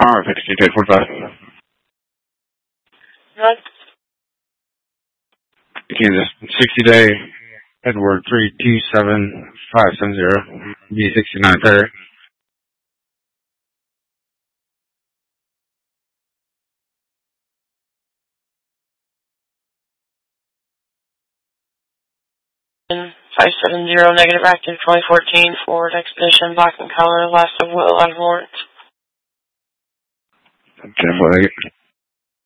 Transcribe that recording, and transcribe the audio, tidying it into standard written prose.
5245. What? Kansas, 60-day, Edward 327570, B6930. And 570 negative active 2014 Ford Expedition black in color, last of will, live warrant. 1048.